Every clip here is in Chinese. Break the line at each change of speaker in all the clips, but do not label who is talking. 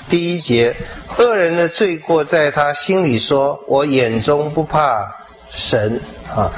第1节，恶人的罪过在他心里说，我眼中不怕神啊。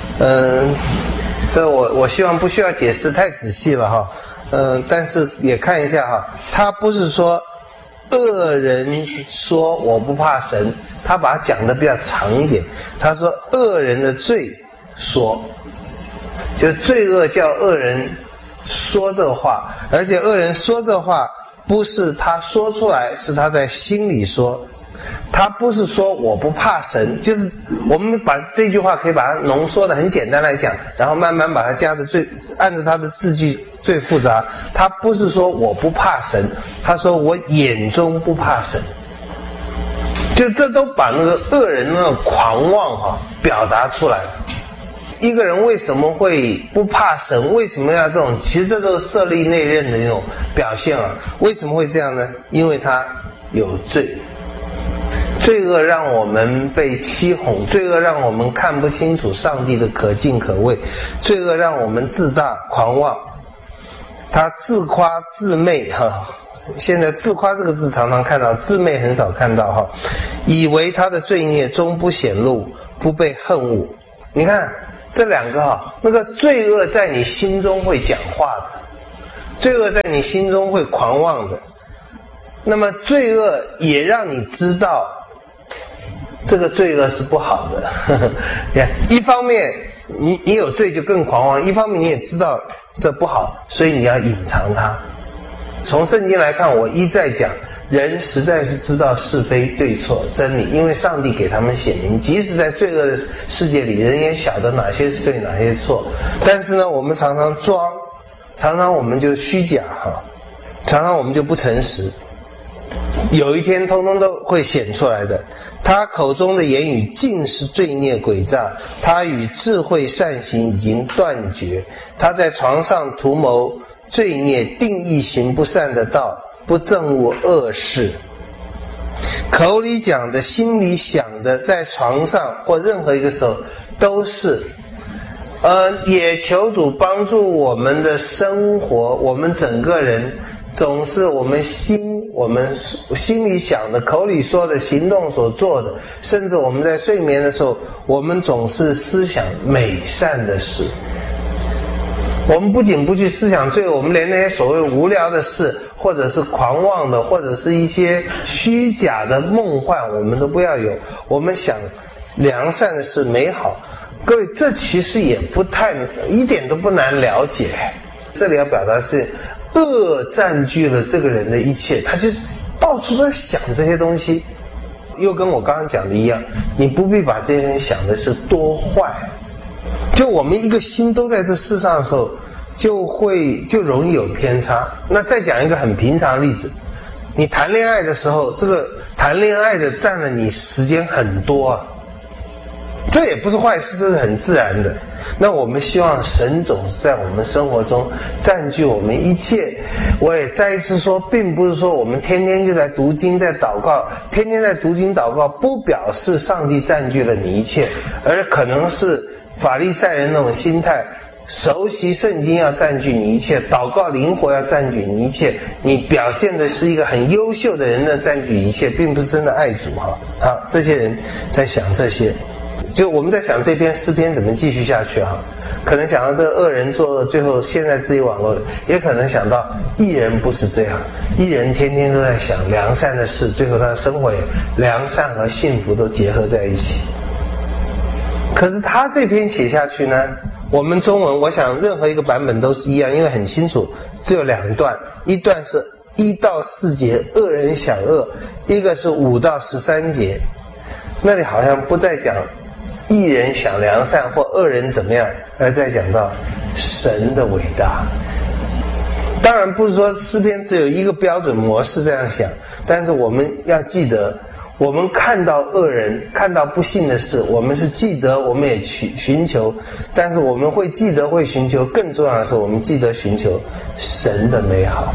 这我希望不需要解释太仔细了哈。但是也看一下哈，他不是说恶人说我不怕神，他把它讲的比较长一点。他说恶人的罪说，就罪恶叫恶人说这话，而且恶人说这话不是他说出来，是他在心里说。他不是说我不怕神，就是我们把这句话可以把它浓缩的很简单来讲，然后慢慢把它加的按照它的字句最复杂。他不是说我不怕神，他说我眼中不怕神，就这都把那个恶人那种狂妄表达出来了。一个人为什么会不怕神，为什么要这种，其实这都是设立内任的那种表现啊。为什么会这样呢？因为他有罪，罪恶让我们被欺哄，罪恶让我们看不清楚上帝的可敬可畏，罪恶让我们自大狂妄，他自夸自媚现在自夸这个字常常看到，自媚很少看到以为他的罪孽终不显露，不被恨恶。你看这两个那个罪恶在你心中会讲话的，罪恶在你心中会狂妄的，那么罪恶也让你知道这个罪恶是不好的一方面你有罪就更狂妄，一方面你也知道这不好，所以你要隐藏它。从圣经来看，我一再讲，人实在是知道是非对错真理，因为上帝给他们显明，即使在罪恶的世界里，人也晓得哪些是对哪些是错。但是呢，我们常常装，常常我们就虚假常常我们就不诚实，有一天通通都会显出来的。他口中的言语尽是罪孽诡诈，他与智慧善行已经断绝，他在床上图谋罪孽，定义行不善的道，不憎恶恶事。口里讲的，心里想的，在床上或任何一个时候都是也求主帮助我们的生活，我们整个人总是我们心里想的，口里说的，行动所做的，甚至我们在睡眠的时候，我们总是思想美善的事。我们不仅不去思想罪，我们连那些所谓无聊的事，或者是狂妄的，或者是一些虚假的梦幻，我们都不要有。我们想良善的事，美好。各位，这其实也一点都不难了解。这里要表达是恶占据了这个人的一切，他就是到处在想这些东西。又跟我刚刚讲的一样，你不必把这些人想的是多坏。就我们一个心都在这世上的时候，就容易有偏差。那再讲一个很平常的例子，你谈恋爱的时候，这个谈恋爱的占了你时间很多这也不是坏事，这是很自然的。那我们希望神总是在我们生活中占据我们一切。我也再一次说，并不是说我们天天就在读经在祷告，天天在读经祷告不表示上帝占据了你一切，而可能是法利赛人那种心态，熟悉圣经要占据你一切，祷告灵活要占据你一切，你表现的是一个很优秀的人的占据一切，并不是真的爱主这些人在想这些。就我们在想这篇诗篇怎么继续下去可能想到这个恶人作恶，最后陷在自己网络里，也可能想到义人不是这样，义人天天都在想良善的事，最后他的生活也良善和幸福都结合在一起。可是他这篇写下去呢，我们中文我想任何一个版本都是一样，因为很清楚只有2段，一段是1到4节恶人想恶，一个是5到13节，那里好像不再讲义人想良善或恶人怎么样，而在讲到神的伟大。当然不是说诗篇只有一个标准模式这样想，但是我们要记得，我们看到恶人，看到不幸的事，我们是记得，我们也寻求，但是我们会记得会寻求，更重要的是我们记得寻求神的美好。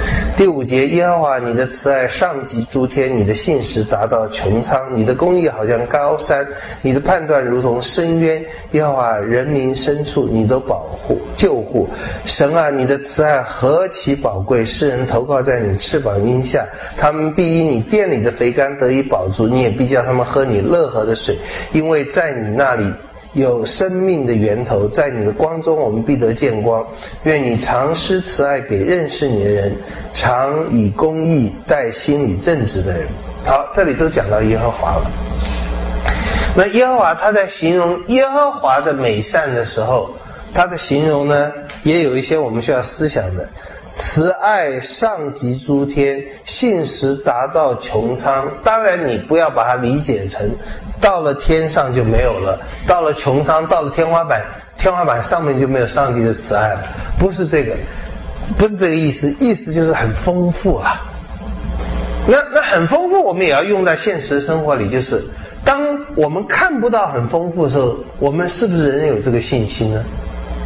第5节，耶和华你的慈爱上及诸天，你的信实达到穹苍，你的公义好像高山，你的判断如同深渊。耶和华人民深处你都保护救护。神啊，你的慈爱何其宝贵，世人投靠在你翅膀荫下，他们必因你殿里的肥甘得以饱足，你也必叫他们喝你乐河的水，因为在你那里有生命的源头，在你的光中我们必得见光。愿你常施慈爱给认识你的人，常以公义待心里正直的人。好，这里都讲到耶和华了。那耶和华他在形容耶和华的美善的时候，他的形容呢也有一些我们需要思想的。慈爱上及诸天，信实达到穹苍。当然你不要把它理解成到了天上就没有了，到了穹苍，到了天花板上面就没有上帝的慈爱了，不是这个意思，意思就是很丰富了。那很丰富我们也要用在现实生活里，就是当我们看不到很丰富的时候，我们是不是仍有这个信心呢？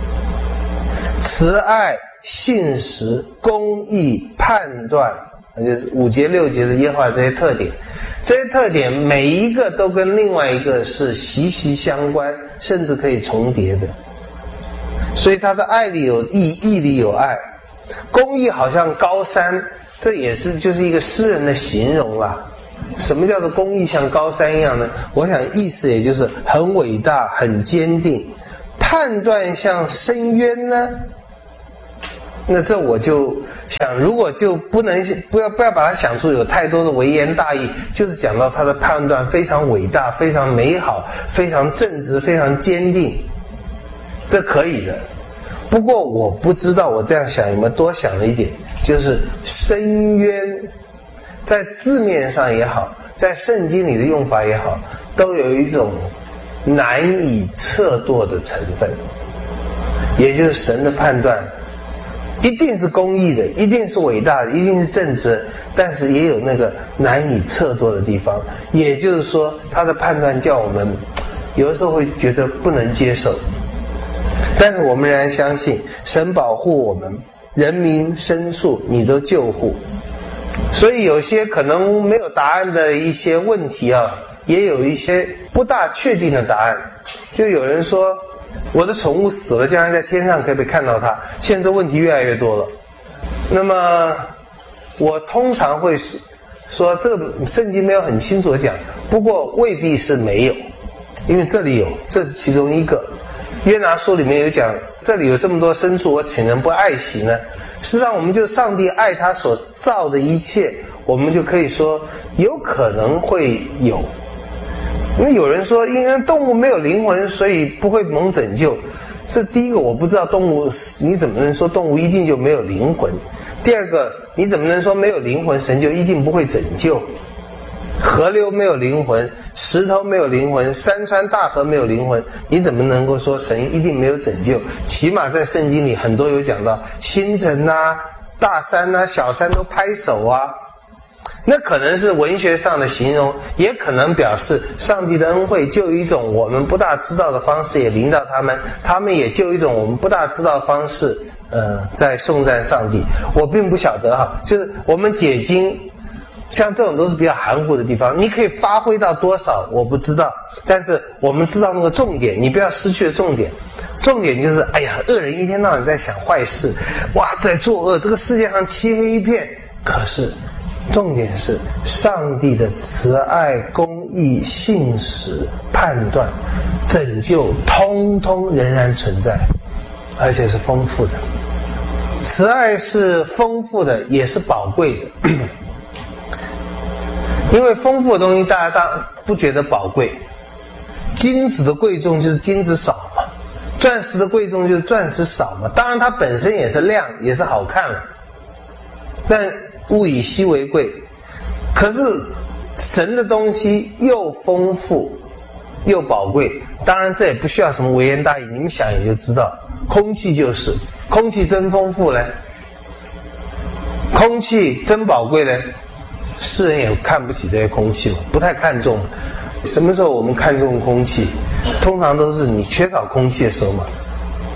慈爱、信实、公义、判断，那就是5节6节的耶和华这些特点。这些特点每一个都跟另外一个是息息相关，甚至可以重叠的。所以他的爱里有义，义里有爱。公义好像高山，这也是就是一个诗人的形容啦。什么叫做公义像高山一样呢？我想意思也就是很伟大、很坚定。判断像深渊呢？那这我就想，如果就不要把它想出有太多的微言大义，就是讲到他的判断非常伟大、非常美好、非常正直、非常坚定，这可以的。不过我不知道我这样想有没有多想了一点，就是深渊在字面上也好，在圣经里的用法也好，都有一种难以测度的成分，也就是神的判断一定是公义的，一定是伟大的，一定是正直的，但是也有那个难以测度的地方。也就是说他的判断叫我们有的时候会觉得不能接受，但是我们仍然相信神保护我们，人民深处你都救护。所以有些可能没有答案的一些问题啊，也有一些不大确定的答案。就有人说我的宠物死了，将来在天上可不可以看到它？现在这问题越来越多了。那么我通常会说这个圣经没有很清楚的讲，不过未必是没有，因为这里有，这是其中一个。约拿书里面有讲，这里有这么多牲畜，我岂能不爱惜呢？实际上我们就上帝爱他所造的一切，我们就可以说有可能会有。那有人说因为动物没有灵魂，所以不会蒙拯救。这第一个我不知道动物，你怎么能说动物一定就没有灵魂？第二个，你怎么能说没有灵魂神就一定不会拯救？河流没有灵魂，石头没有灵魂，山川大河没有灵魂，你怎么能够说神一定没有拯救？起码在圣经里很多有讲到星辰啊、大山啊、小山都拍手啊，那可能是文学上的形容，也可能表示上帝的恩惠就一种我们不大知道的方式也临到他们，他们也就一种我们不大知道的方式在颂赞上帝。我并不晓得哈，就是我们解经像这种都是比较含糊的地方，你可以发挥到多少我不知道，但是我们知道那个重点，你不要失去了重点。重点就是哎呀，恶人一天到晚在想坏事，哇，在作恶，这个世界上漆黑一片。可是重点是上帝的慈爱、公义、信实、判断、拯救通通仍然存在，而且是丰富的。慈爱是丰富的，也是宝贵的。因为丰富的东西大家不觉得宝贵，金子的贵重就是金子少嘛，钻石的贵重就是钻石少嘛，当然它本身也是亮，也是好看了，但物以稀为贵。可是神的东西又丰富又宝贵，当然这也不需要什么微言大义，你们想也就知道，空气就是空气真丰富嘞，空气真宝贵嘞，世人也看不起这些空气，不太看重。什么时候我们看重空气？通常都是你缺少空气的时候嘛。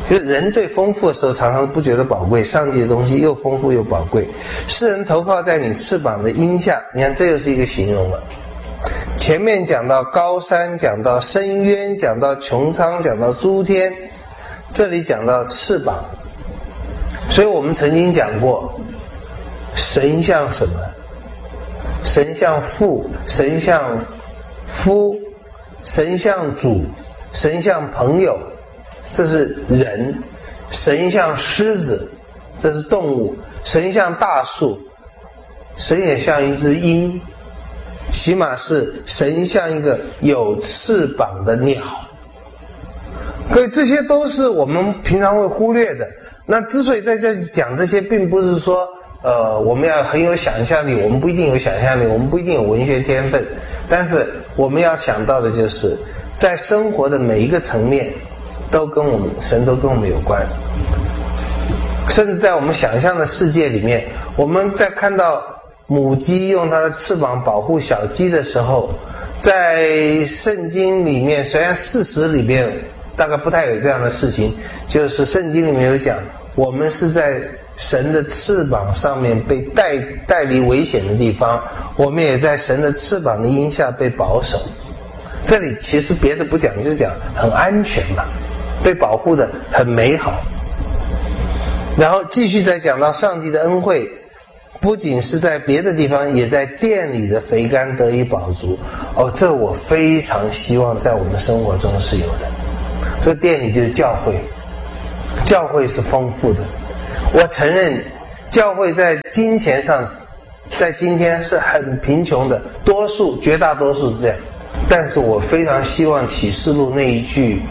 就是人对丰富的时候常常不觉得宝贵，上帝的东西又丰富又宝贵。世人投靠在你翅膀的荫下，你看这又是一个形容了。前面讲到高山，讲到深渊，讲到穹苍，讲到诸天，这里讲到翅膀。所以我们曾经讲过，神像什么？神像父，神像夫，神像主，神像朋友，这是人；神像狮子，这是动物；神像大树，神也像一只鹰，起码是神像一个有翅膀的鸟。各位，这些都是我们平常会忽略的。那之所以在这里讲这些，并不是说我们要很有想象力，我们不一定有想象力，我们不一定有文学天分，但是我们要想到的就是在生活的每一个层面都跟我们神都跟我们有关。甚至在我们想象的世界里面，我们在看到母鸡用它的翅膀保护小鸡的时候，在圣经里面，虽然事实里面大概不太有这样的事情，就是圣经里面有讲，我们是在神的翅膀上面被带离危险的地方，我们也在神的翅膀的荫下被保守。这里其实别的不讲，就是讲很安全嘛，被保护的很美好。然后继续再讲到上帝的恩惠，不仅是在别的地方，也在殿里的肥甘得以饱足。这我非常希望在我们生活中是有的。这殿里就是教会，教会是丰富的。我承认教会在金钱上在今天是很贫穷的，绝大多数是这样。但是我非常希望启示录那一句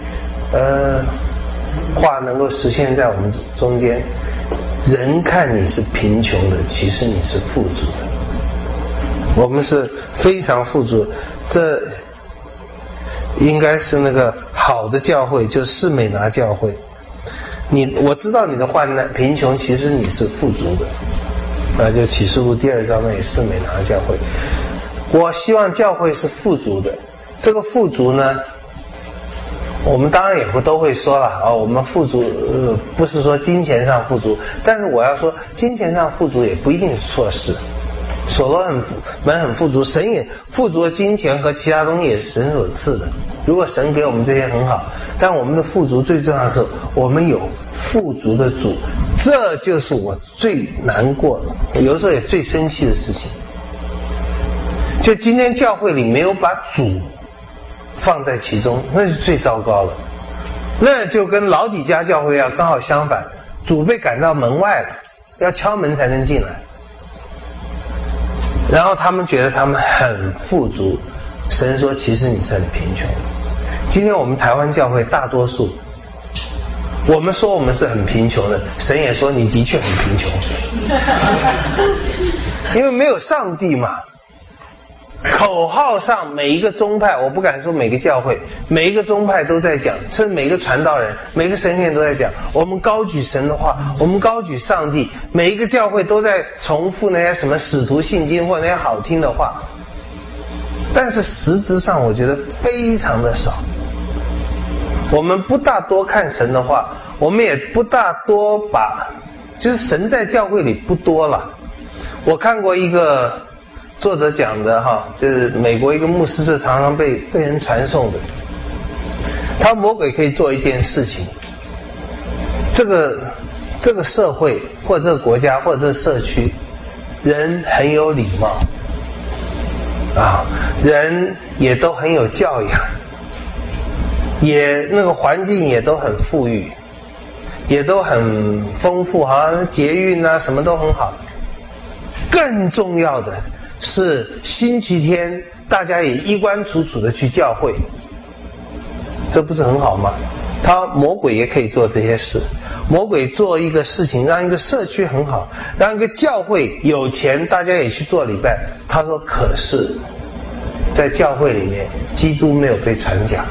话能够实现在我们中间，人看你是贫穷的，其实你是富足的。我们是非常富足，这应该是那个好的教会，就是士美拿教会。我知道你的患难贫穷，其实你是富足的。就启示录第2章那里士美拿教会。我希望教会是富足的。这个富足呢，我们当然也都会说了我们富足不是说金钱上富足，但是我要说金钱上富足也不一定是错事。所罗门很富足，神也富足的金钱和其他东西也是神所赐的。如果神给我们这些很好，但我们的富足最重要的是我们有富足的主，这就是我最难过的，有时候也最生气的事情。就今天教会里没有把主放在其中，那是最糟糕了。那就跟老底嘉教会刚好相反，主被赶到门外了，要敲门才能进来。然后他们觉得他们很富足，神说其实你是很贫穷的。今天我们台湾教会大多数，我们说我们是很贫穷的，神也说你的确很贫穷，因为没有上帝嘛。口号上每一个宗派，我不敢说每个教会，每一个宗派都在讲，甚至每个传道人，每个神学都在讲，我们高举神的话，我们高举上帝。每一个教会都在重复那些什么使徒信经或那些好听的话，但是实质上我觉得非常的少。我们不大多看神的话，我们也不大多就是神在教会里不多了。我看过一个作者讲的就是美国一个牧师，这常常被人传颂的。他魔鬼可以做一件事情，这个社会或者这个国家或者这个社区，人很有礼貌人也都很有教养，也那个环境也都很富裕，也都很丰富，好像捷运什么都很好。更重要的是星期天大家也衣冠楚楚的去教会，这不是很好吗？魔鬼也可以做这些事。魔鬼做一个事情，让一个社区很好，让一个教会有钱，大家也去做礼拜。他说可是在教会里面基督没有被传讲。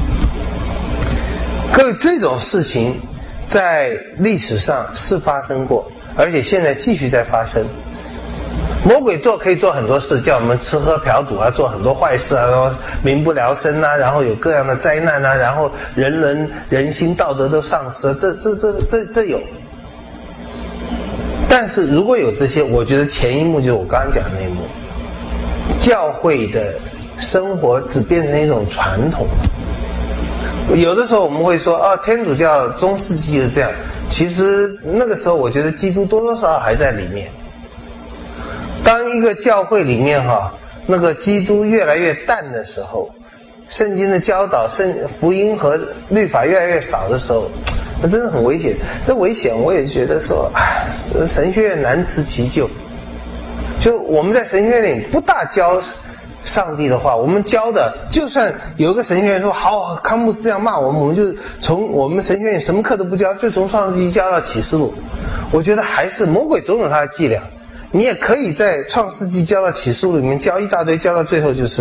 各位，这种事情在历史上是发生过，而且现在继续在发生。 魔鬼可以做很多事，叫我们吃喝嫖赌啊，做很多坏事啊，然后民不聊生啊，然后有各样的灾难啊，然后人心道德都丧失了，这有。但是如果有这些，我觉得前一幕就是我刚刚讲的那一幕，教会的生活只变成一种传统。有的时候我们会说天主教中世纪是这样，其实那个时候我觉得基督多多少少还在里面。当一个教会里面那个基督越来越淡的时候，圣经的教导、福音和律法越来越少的时候，那真的很危险。这危险我也觉得说，神学院难辞其咎。就我们在神学院里不大教上帝的话，我们教的就算有一个神学院说好，康姆斯这样骂我们，我们就从我们神学院什么课都不教，就从创世纪教到启示录。我觉得还是魔鬼总有他的伎俩。你也可以在创世纪教到启示录里面教一大堆，教到最后就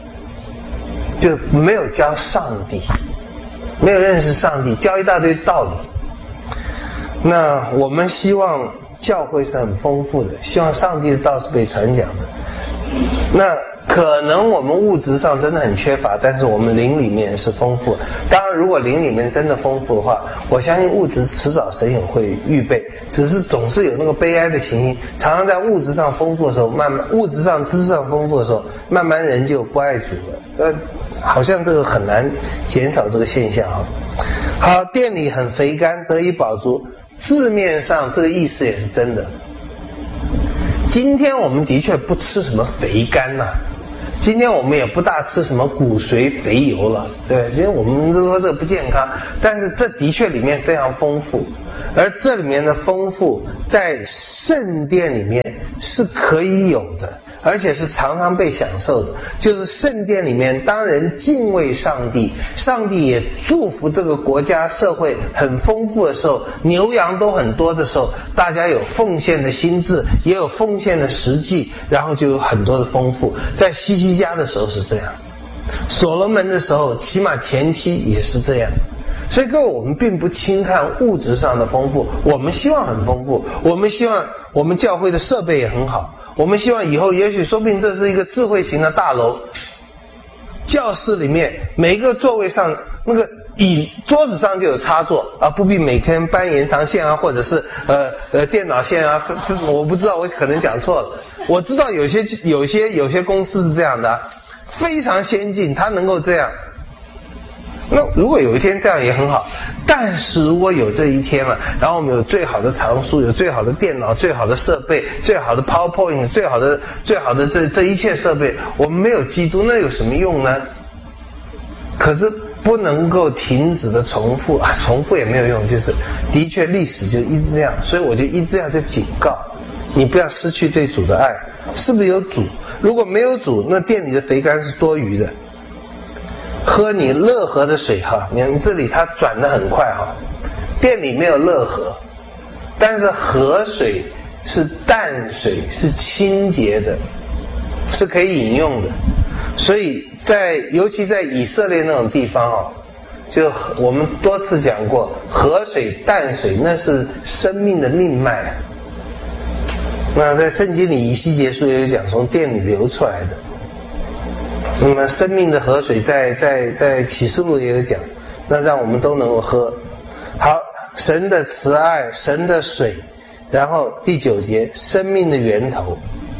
没有教上帝，没有认识上帝，教一大堆道理。那我们希望教会是很丰富的，希望上帝的道是被传讲的。那可能我们物质上真的很缺乏，但是我们灵里面是丰富的。当然如果灵里面真的丰富的话，我相信物质迟早神也会预备，只是总是有那个悲哀的情形，常常在物质上丰富的时候，慢慢物质上知识上丰富的时候，慢慢人就不爱主了。好像这个很难减少这个现象好，殿里很肥甘，得以饱足，字面上这个意思也是真的。今天我们的确不吃什么肥甘今天我们也不大吃什么骨髓肥油了，对，因为我们都说这个不健康，但是这的确里面非常丰富，而这里面的丰富在圣殿里面是可以有的，而且是常常被享受的。就是圣殿里面，当人敬畏上帝，上帝也祝福这个国家社会很丰富的时候，牛羊都很多的时候，大家有奉献的心智，也有奉献的实际，然后就有很多的丰富。在西西家的时候是这样，所罗门的时候起码前期也是这样。所以各位，我们并不轻看物质上的丰富，我们希望很丰富，我们希望我们教会的设备也很好，我们希望以后也许说不定这是一个智慧型的大楼，教室里面每一个座位上那个桌子上就有插座不必每天搬延长线或者是电脑线我不知道，我可能讲错了。我知道有些公司是这样的非常先进，它能够这样。那如果有一天这样也很好，但是如果有这一天了，然后我们有最好的藏书，有最好的电脑，最好的设备，最好的 PowerPoint， 最好的这一切设备，我们没有基督，那有什么用呢？可是不能够停止的重复重复也没有用，就是的确历史就一直这样，所以我就一直要在警告你，不要失去对主的爱。是不是有主？如果没有主，那店里的肥甘是多余的。喝你乐河的水你看这里它转得很快店里没有乐河，但是河水是淡水，是清洁的，是可以饮用的。所以尤其在以色列那种地方就我们多次讲过，河水淡水那是生命的命脉。那在圣经里以西结书也有讲，从殿里流出来的。那么生命的河水在启示录也有讲，那让我们都能够喝。好，神的慈爱，神的水，然后第9节，生命的源头。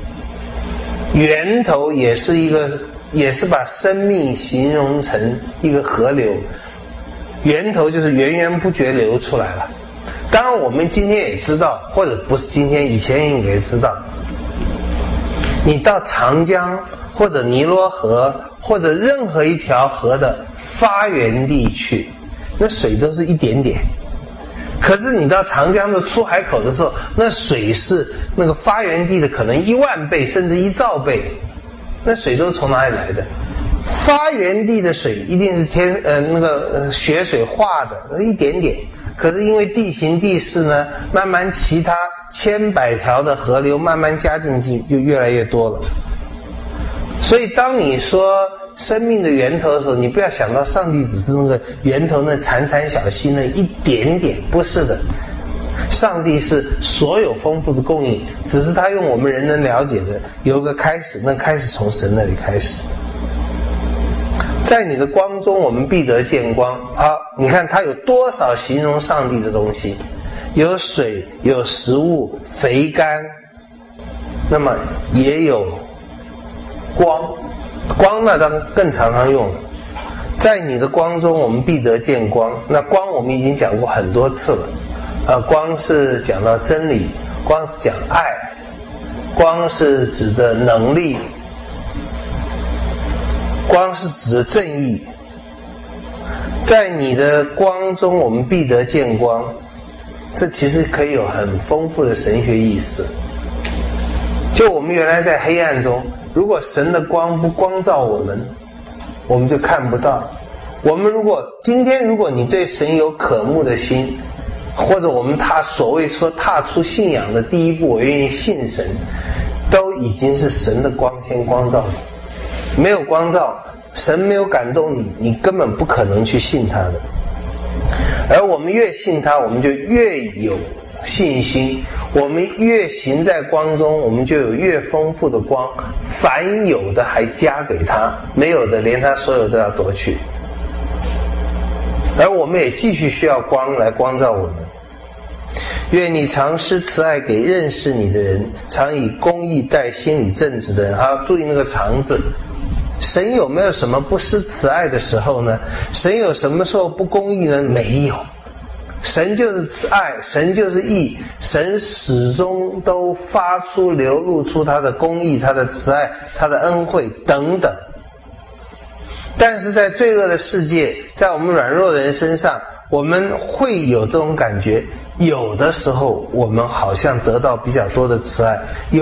源头也是把生命形容成一个河流，源头就是源源不绝流出来了。当然我们今天也知道，或者不是今天，以前也知道，你到长江或者尼罗河或者任何一条河的发源地去，那水都是一点点。可是你到长江的出海口的时候，那水是那个发源地的可能10000倍甚至1兆倍，那水都是从哪里来的？发源地的水一定是雪水化的一点点，可是因为地形地势呢，慢慢其他千百条的河流慢慢加进去，就越来越多了。所以当你说生命的源头的时候，你不要想到上帝只是那个源头那潺潺小溪那一点点，不是的。 上帝是所有丰富的供应，只是他用我们人能了解的有个开始，那开始从神那里开始。在你的光中我们必得见光。好，你看他有多少形容上帝的东西，有水，有食物，肥甘，那么也有光，光那当更常常用了。在你的光中我们必得见光，那光我们已经讲过很多次了，光是讲到真理，光是讲爱，光是指着能力，光是指着正义。在你的光中我们必得见光，这其实可以有很丰富的神学意思。就我们原来在黑暗中，如果神的光不光照我们，我们就看不到。我们今天如果你对神有渴慕的心，或者我们所谓说踏出信仰的第一步，我愿意信神，都已经是神的光先光照你。没有光照，神没有感动你，你根本不可能去信他的。而我们越信他，我们就越有信心，我们越行在光中，我们就有越丰富的光，凡有的还加给他，没有的连他所有都要夺去。而我们也继续需要光来光照我们。愿你常施慈爱给认识你的人，常以公义待心理正直的人。好，注意那个常字。神有没有什么不施慈爱的时候呢？神有什么时候不公义呢？没有。神就是慈爱，神就是义，神始终都流露出他的公义，他的慈爱，他的恩惠等等。但是在罪恶的世界，在我们软弱的人身上，我们会有这种感觉，有的时候我们好像得到比较多的慈爱，